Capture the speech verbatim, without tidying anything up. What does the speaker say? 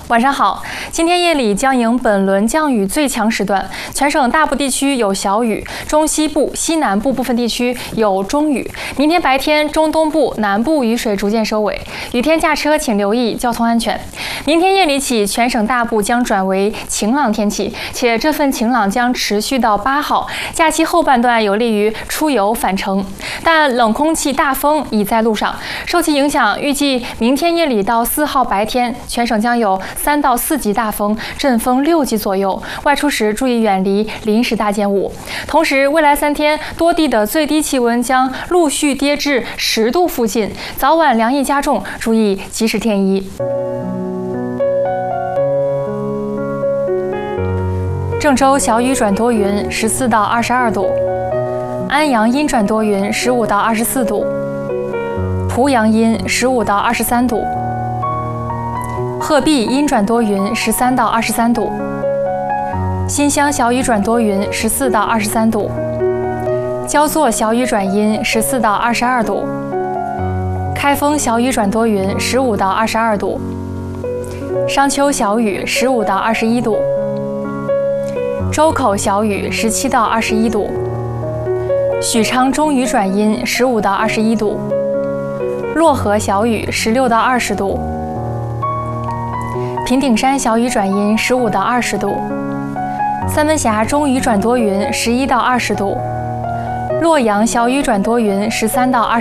晚上好，今天夜里将迎本轮降雨最强时段，全省大部地区有小雨，中西部、西南部部分地区有中雨。明天白天，中东部、南部雨水逐渐收尾，雨天驾车请留意交通安全。明天夜里起，全省大部将转为晴朗天气，且这份晴朗将持续到八号。假期后半段有利于出游返程，但冷空气大风已在路上，受其影响，预计明天夜里到四号白天，全省将有三到四级大风，阵风六级左右。外出时注意远离临时搭建物。同时，未来三天多地的最低气温将陆续跌至十度附近，早晚凉意加重，注意及时添衣。郑州小雨转多云，十四到二十二度；安阳阴转多云，十五到二十四度；濮阳阴，十五到二十三度；鹤壁阴转多云，十三到二十三度；新乡小雨转多云，十四到二十三度；焦作小雨转阴，十四到二十二度；开封小雨转多云，十五到二十二度；商丘小雨，十五到二十一度；周口小雨，十七到二十一度；许昌中雨转阴，十五到二十一度；漯河小雨，十六到二十度；平顶山小雨转阴，十五到二十度；三门峡中雨转多云，十一到二十度；洛阳小雨转多云，十三到二